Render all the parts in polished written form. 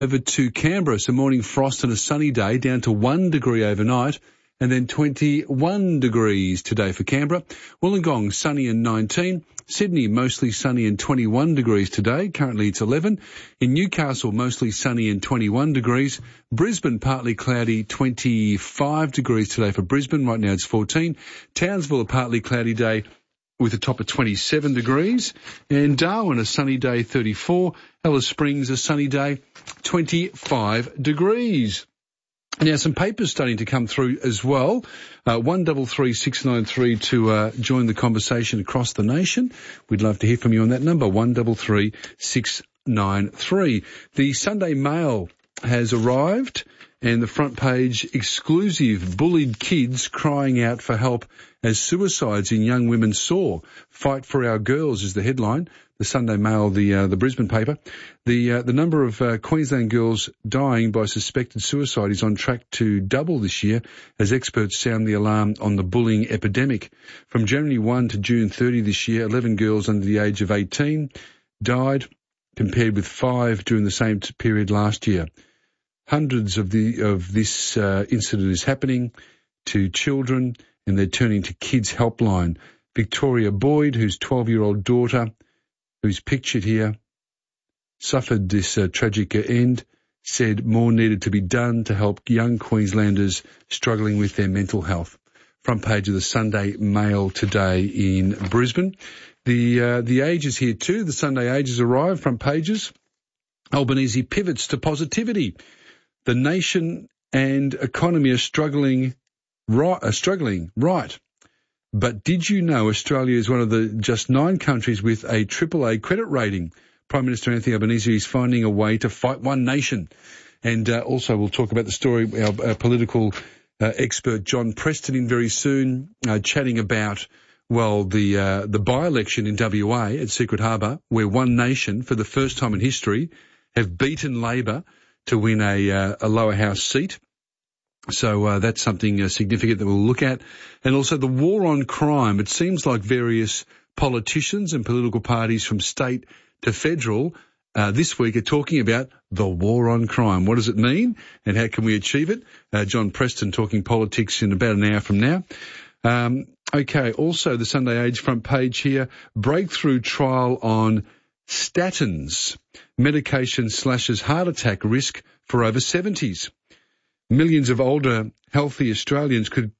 Over to Canberra, some morning frost and a sunny day, down to 1 degree overnight, and then 21 degrees today for Canberra. Wollongong, sunny and 19. Sydney, mostly sunny and 21 degrees today. Currently it's 11. In Newcastle, mostly sunny and 21 degrees. Brisbane, partly cloudy, 25 degrees today for Brisbane. Right now it's 14. Townsville, a partly cloudy day with a top of 27 degrees. And Darwin, a sunny day, 34. Alice Springs, a sunny day, 25 degrees. Now, some papers starting to come through as well. 133693 to join the conversation across the nation. We'd love to hear from you on that number, 133693. The Sunday Mail has arrived, and the front page, exclusive, bullied kids crying out for help as suicides in young women soar. Fight for our girls is the headline. The Sunday Mail, the Brisbane paper. The number of Queensland girls dying by suspected suicide is on track to double this year as experts sound the alarm on the bullying epidemic. From January 1 to June 30 this year, 11 girls under the age of 18 died, compared with 5 during the same period last year. Hundreds of this incident is happening to children, and they're turning to Kids Helpline. Victoria Boyd, whose 12-year-old daughter, who's pictured here, suffered this tragic end, said more needed to be done to help young Queenslanders struggling with their mental health. Front page of the Sunday Mail today in Brisbane. The Age is here too. The Sunday Age has arrived. Front pages. Albanese pivots to positivity. The nation and economy are struggling right. But did you know Australia is one of the just 9 countries with a AAA credit rating? Prime Minister Anthony Albanese is finding a way to fight one nation. And also we'll talk about the story, our political expert John Preston in very soon, chatting about, well, the by-election in WA at Secret Harbour, where One Nation, for the first time in history, have beaten Labor to win a lower house seat. So that's something significant that we'll look at. And also the war on crime. It seems like various politicians and political parties from state to federal this week are talking about the war on crime. What does it mean and how can we achieve it? John Preston talking politics in about an hour from now. Okay, also the Sunday Age front page here, breakthrough trial on statins. Medication slashes heart attack risk for over 70s. Millions of older, healthy Australians could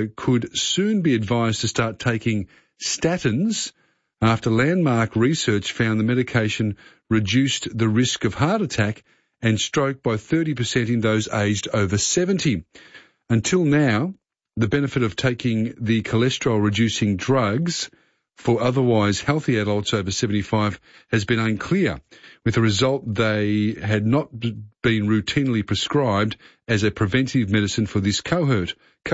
soon be advised to start taking statins after landmark research found the medication reduced the risk of heart attack and stroke by 30% in those aged over 70. Until now, the benefit of taking the cholesterol-reducing drugs for otherwise healthy adults over 75 has been unclear, with the result they had not been routinely prescribed as a preventive medicine for this cohort.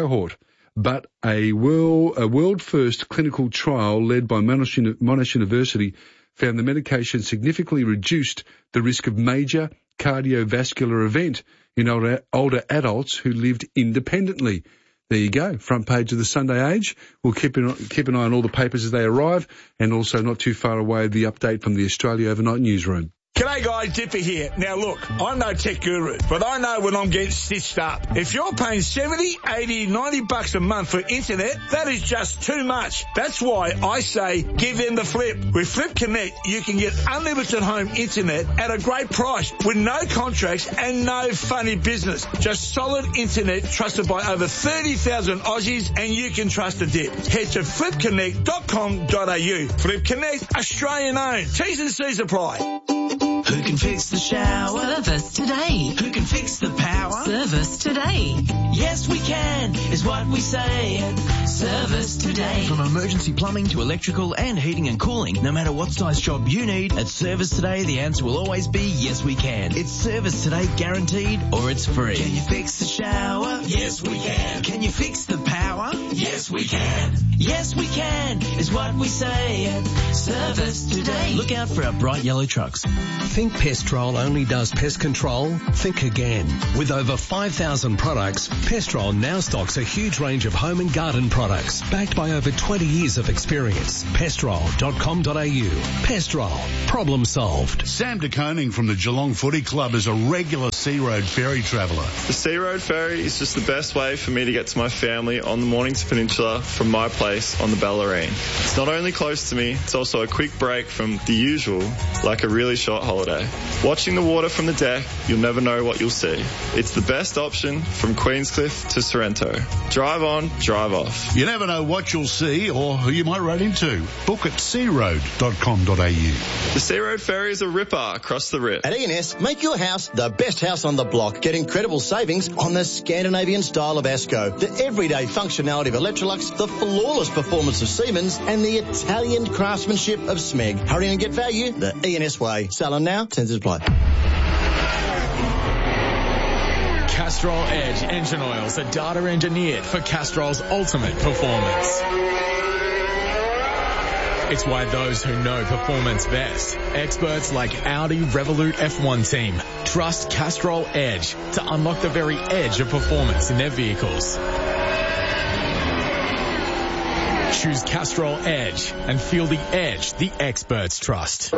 But a world-first clinical trial led by Monash University found the medication significantly reduced the risk of major cardiovascular event in older adults who lived independently. There you go, front page of the Sunday Age. We'll keep an eye on all the papers as they arrive, and also not too far away the update from the Australia Overnight Newsroom. G'day guys, Dipper here. Now look, I'm no tech guru, but I know when I'm getting stitched up. If you're paying 70, 80, 90 bucks a month for internet, that is just too much. That's why I say give them the flip. With Flip Connect, you can get unlimited home internet at a great price with no contracts and no funny business. Just solid internet trusted by over 30,000 Aussies, and you can trust the dip. Head to flipconnect.com.au. Flip Connect, Australian owned. T's and C's apply. Who can fix the shower? Service today. Who can fix the power? Service today. Yes, we can, is what we say. Service today. From emergency plumbing to electrical and heating and cooling, no matter what size job you need, at Service Today, the answer will always be yes, we can. It's Service Today guaranteed, or it's free. Can you fix the shower? Yes, we can. Can you fix the power? Yes, we can. Yes, we can, is what we say. Service Today. Look out for our bright yellow trucks. Think Pestrol only does pest control? Think again. With over 5,000 products, Pestrol Pestrol now stocks a huge range of home and garden products backed by over 20 years of experience. Pestrol.com.au. Pestrol. Problem solved. Sam de Koning from the Geelong Footy Club is a regular Sea Road ferry traveller. The Sea Road ferry is just the best way for me to get to my family on the Mornington Peninsula from my place on the Bellarine. It's not only close to me, it's also a quick break from the usual, like a really short holiday. Watching the water from the deck, you'll never know what you'll see. It's the best option from Queenscliff to Sorrento. Drive on, drive off. You never know what you'll see or who you might run into. Book at searoad.com.au. The Sea Road ferry is a ripper across the rip. At E&S, make your house the best house on the block. Get incredible savings on the Scandinavian style of Asco, the everyday functionality of Electrolux, the flawless performance of Siemens, and the Italian craftsmanship of Smeg. Hurry and get value the E&S way. Selling now, tends to apply. Castrol Edge engine oils are data engineered for Castrol's ultimate performance. It's why those who know performance best, experts like Audi Revolut F1 team, trust Castrol Edge to unlock the very edge of performance in their vehicles. Choose Castrol Edge and feel the edge the experts trust.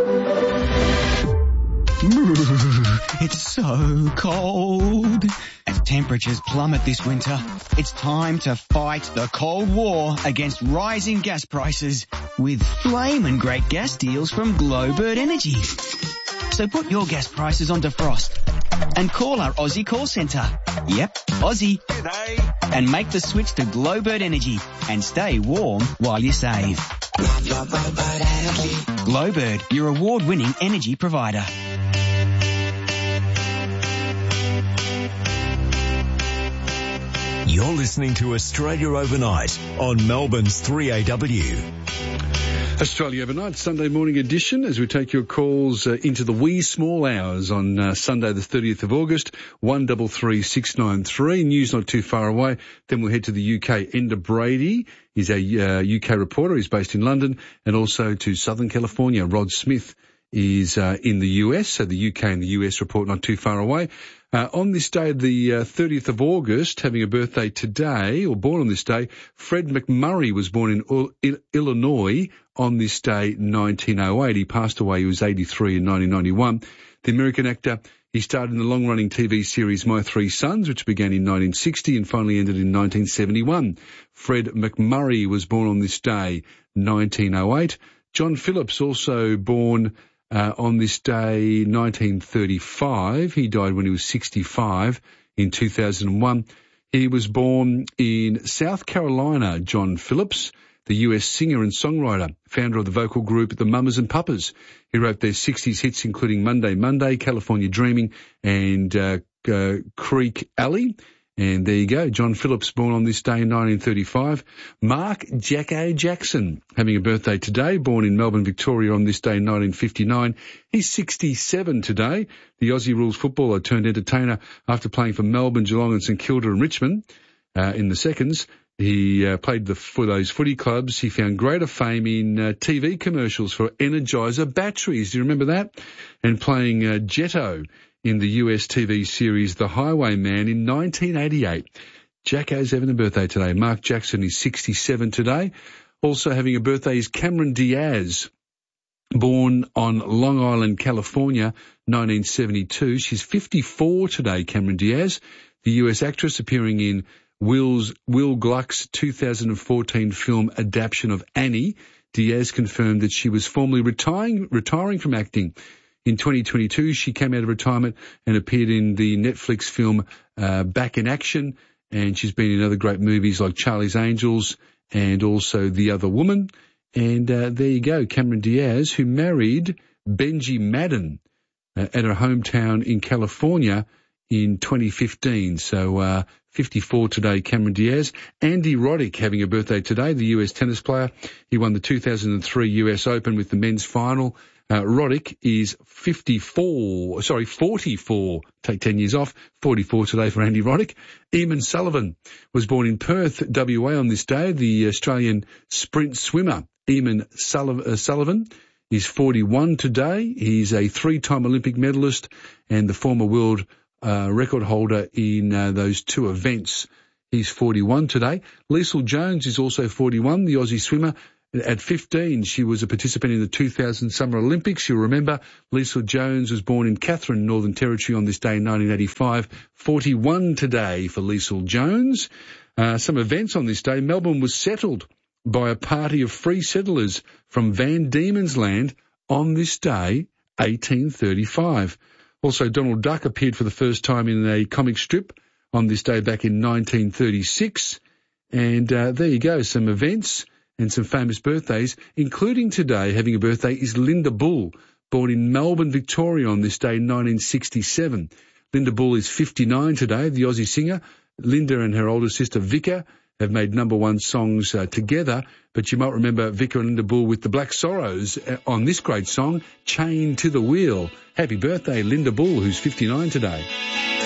It's so cold. As temperatures plummet this winter, it's time to fight the Cold War against rising gas prices with flamin' great gas deals from Glowbird Energy. So put your gas prices on defrost and call our Aussie call centre. Yep, Aussie. And make the switch to Glowbird Energy and stay warm while you save. Glowbird, your award-winning energy provider. You're listening to Australia Overnight on Melbourne's 3AW. Australia Overnight, Sunday morning edition, as we take your calls into the wee small hours on Sunday the 30th of August, 133693. News not too far away. Then we'll head to the UK. Enda Brady is a UK reporter. He's based in London, and also to Southern California. Rod Smith is in the US, so the UK and the US report not too far away. On this day, the 30th of August, having a birthday today, or born on this day, Fred McMurray was born in Illinois on this day, 1908. He passed away, he was 83 in 1991. The American actor, he starred in the long-running TV series My Three Sons, which began in 1960 and finally ended in 1971. Fred McMurray was born on this day, 1908. John Phillips, also born on this day, 1935. He died when he was 65 in 2001. He was born in South Carolina, John Phillips, the US singer and songwriter, founder of the vocal group The Mamas and Papas. He wrote their 60s hits, including Monday Monday, California Dreaming, and Creek Alley. And there you go, John Phillips, born on this day in 1935. Mark Jacko Jackson, having a birthday today, born in Melbourne, Victoria on this day in 1959. He's 67 today. The Aussie rules footballer turned entertainer after playing for Melbourne, Geelong and St Kilda and Richmond in the seconds. He played for those footy clubs. He found greater fame in TV commercials for Energizer batteries. Do you remember that? And playing Jetto in the US TV series The Highwayman in 1988. Jacko's having a birthday today. Mark Jackson is 67 today. Also having a birthday is Cameron Diaz, born on Long Island, California, 1972. She's 54 today, Cameron Diaz, the US actress appearing in Will Gluck's 2014 film adaptation of Annie. Diaz confirmed that she was formally retiring from acting. In 2022, she came out of retirement and appeared in the Netflix film Back in Action, and she's been in other great movies like Charlie's Angels and also The Other Woman. And there you go, Cameron Diaz, who married Benji Madden at her hometown in California in 2015. So 54 today, Cameron Diaz. Andy Roddick having a birthday today, the US tennis player. He won the 2003 US Open with the men's final. Roddick is 44, take 10 years off, 44 today for Andy Roddick. Eamon Sullivan was born in Perth, WA on this day. The Australian sprint swimmer, Eamon Sullivan, is 41 today. He's a three-time Olympic medalist and the former world record holder in those two events. He's 41 today. Liesl Jones is also 41, the Aussie swimmer. At 15, she was a participant in the 2000 Summer Olympics. You'll remember Liesl Jones was born in Katherine, Northern Territory on this day in 1985. 41 today for Liesl Jones. Some events on this day. Melbourne was settled by a party of free settlers from Van Diemen's Land on this day, 1835. Also, Donald Duck appeared for the first time in a comic strip on this day back in 1936. And there you go, some events and some famous birthdays, including today, having a birthday, is Linda Bull, born in Melbourne, Victoria on this day in 1967. Linda Bull is 59 today, the Aussie singer. Linda and her older sister Vika have made number one songs together, but you might remember Vika and Linda Bull with the Black Sorrows on this great song, Chained to the Wheel. Happy birthday, Linda Bull, who's 59 today.